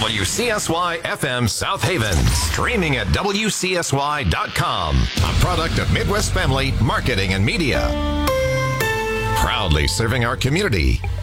WCSY FM South Haven. Streaming at WCSY.com. A product of Midwest Family Marketing and Media. Proudly serving our community